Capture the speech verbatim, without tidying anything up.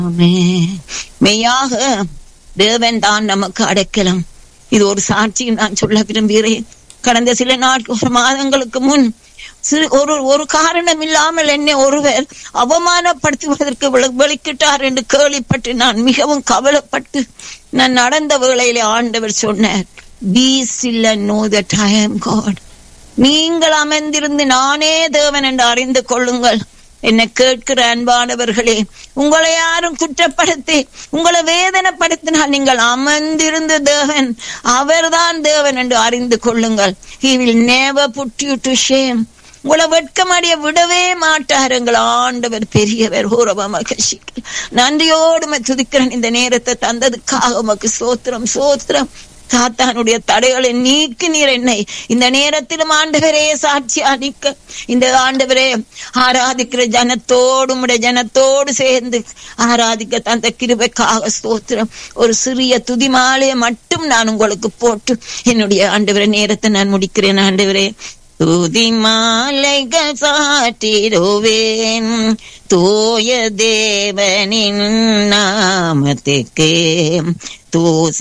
மெய்யாக தேவன் தான் நமக்கு அடைக்கலம். இது ஒரு சாட்சியை நான் சொல்ல விரும்புகிறேன். கடந்த சில நாட்கள் ஒரு மாதங்களுக்கு முன் சிறு ஒரு ஒரு காரணம் இல்லாமல் என்னை ஒருவர் அவமானப்படுத்துவதற்கு வெளிக்கிட்டார் என்று கேள்விப்பட்டு நான் மிகவும் கவலைப்பட்டு நான் நடந்த வேளையிலே ஆண்டவர் சொன்னார், Be still and know that I am God. நீங்கள் அமர்ந்திருந்து நானே தேவன் என்று அறிந்து கொள்ளுங்கள். என்னை கேட்கிற அன்பானவர்களே, உங்களை யாரும் குற்றப்படுத்தி உங்களை வேதனைப்படுத்தினால் நீங்கள் அமர்ந்திருந்து தேவன் அவர்தான் தேவன் என்று அறிந்து கொள்ளுங்கள். He will never put you to shame. உங்களை வெட்கமடைய விடவே மாட்டார். எங்கள் ஆண்டவர் பெரியவர். நன்றியோடு துதிக்கிறேன். இந்த நேரத்தை தந்ததுக்காக உமக்கு சோத்திரம் சோத்திரம். சாத்தானுடைய தடைகளை நீக்கி நீர் என்னை இந்த நேரத்திலும் ஆண்டவரே சாட்சியா நிற்க இந்த ஆண்டவரே ஆராதிக்கிற ஜனத்தோடு உடைய ஜனத்தோடு சேர்ந்து ஆராதிக்க தந்த கிருபைக்காக ஸ்தோத்திரம். ஒரு சிறிய துதி மாலையை மட்டும் நான் உங்களுக்கு போட்டு என்னுடைய ஆண்டவரே நேரத்தை நான் முடிக்கிறேன். ஆண்டவரே, துதி மாலைகள் சாட்டிடுவேன் தூய தேவனின் நாமத்துக்கே தூசி